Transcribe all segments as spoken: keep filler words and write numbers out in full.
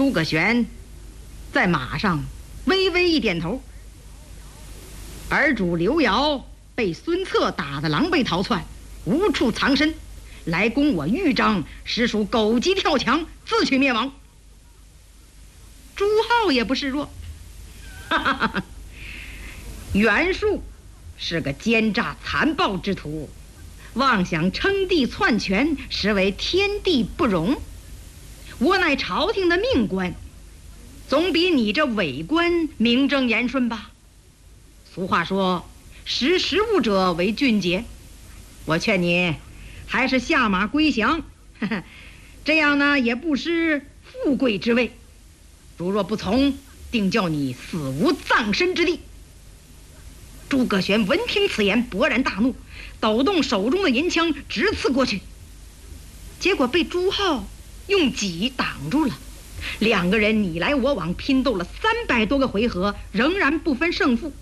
诸葛玄在马上微微一点头。儿主刘繇被孙策打得狼狈逃窜，无处藏身，来攻我豫章，实属狗急跳墙，自取灭亡。朱浩也不示弱，哈哈哈哈，袁术是个奸诈残暴之徒，妄想称帝篡权，实为天地不容。我乃朝廷的命官，总比你这伪官名正言顺吧。俗话说，识时务者为俊杰。我劝你还是下马归降，呵呵，这样呢也不失富贵之位。如若不从，定叫你死无葬身之地。诸葛玄闻听此言，勃然大怒，抖动手中的银枪直刺过去，结果被朱浩用戟挡住了。两个人你来我往，拼斗了三百多个回合，仍然不分胜负。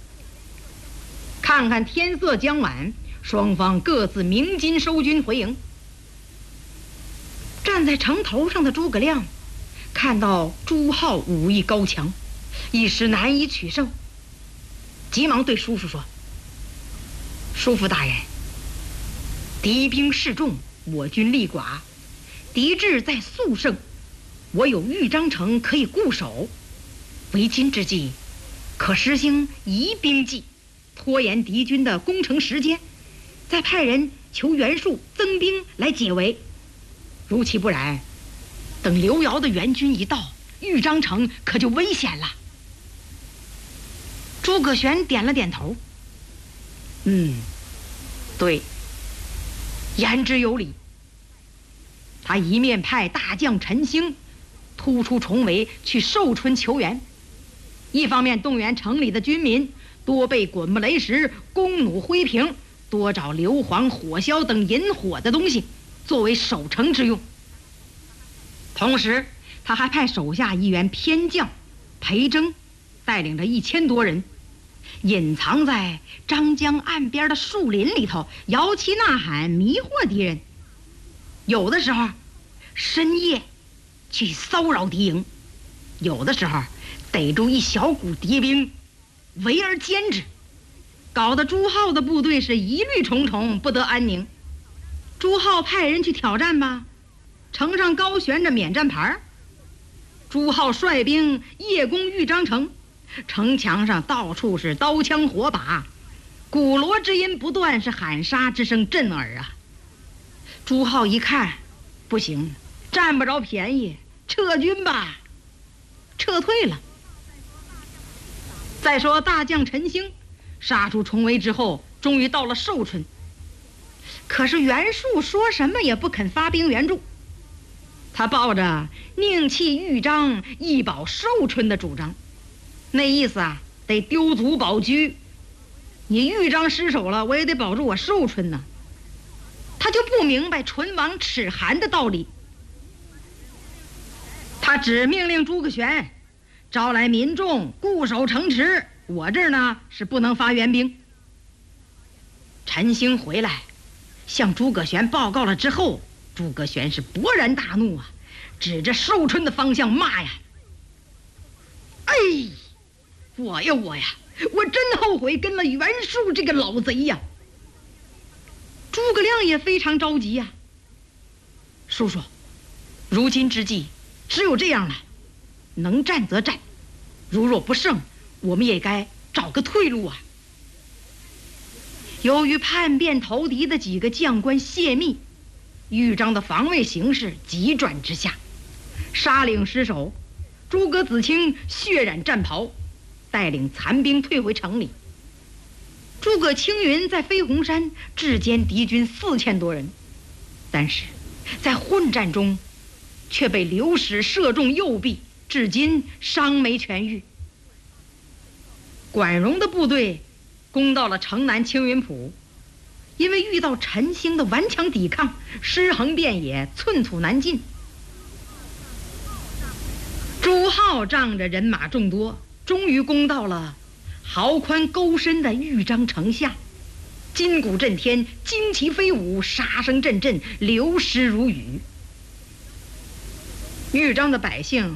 看看天色将晚，双方各自鸣金收军回营。站在城头上的诸葛亮看到朱浩武艺高强，一时难以取胜，急忙对叔父说：“叔父大人，敌兵势众，我军力寡，敌志在速胜，我有豫章城可以固守，为今之计，可实行移兵计，拖延敌军的攻城时间，再派人求袁术增兵来解围。如其不然，等刘繇的援军一到，豫章城可就危险了。”诸葛玄点了点头，嗯，对，言之有理。他一面派大将陈兴突出重围去寿春求援，一方面动员城里的军民多备滚木雷石、弓弩灰瓶，多找硫磺、火硝等引火的东西作为守城之用。同时他还派手下一员偏将裴征带领着一千多人，隐藏在张江岸边的树林里头，摇旗呐喊，迷惑敌人。有的时候深夜去骚扰敌营，有的时候逮住一小股敌兵围而歼之，搞得朱浩的部队是疑虑重重，不得安宁。朱浩派人去挑战吧，城上高悬着免战牌。朱浩率兵夜攻豫章城，城墙上到处是刀枪火把，鼓锣之音不断，是喊杀之声震耳啊。朱浩一看，不行，占不着便宜，撤军吧，撤退了。再说大将陈兴杀出重围之后，终于到了寿春，可是袁术说什么也不肯发兵援助，他抱着宁弃豫章一保寿春的主张，那意思啊，得丢卒保车，你豫章失守了，我也得保住我寿春呢。他就不明白唇亡齿寒的道理，他只命令诸葛玄招来民众固守城池，我这儿呢是不能发援兵。陈兴回来向诸葛玄报告了之后，诸葛玄是勃然大怒啊，指着寿春的方向骂呀：“哎，我呀我呀，我真后悔跟了袁术这个老贼呀！”诸葛亮也非常着急呀。叔叔，如今之计只有这样了，能战则战，如若不胜，我们也该找个退路啊。由于叛变投敌的几个将官泄密，豫章的防卫形势急转直下，沙岭失守，诸葛子清血染战袍，带领残兵退回城里。诸葛青云在飞鸿山制歼敌军四千多人，但是在混战中却被流矢射中右臂，至今伤没痊愈。管荣的部队攻到了城南青云浦，因为遇到陈兴的顽强抵抗，尸横遍野，寸土难进。朱浩仗着人马众多，终于攻到了壕宽沟深的豫章城下，金鼓震天，旌旗飞舞，杀声阵阵，流尸如雨。豫章的百姓